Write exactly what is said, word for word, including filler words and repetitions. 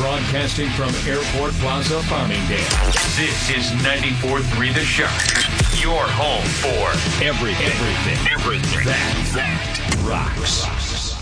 Broadcasting from Airport Plaza, Farmingdale. This is ninety-four point three The Shock. Your home for everything. Everything. Everything. That, that rocks.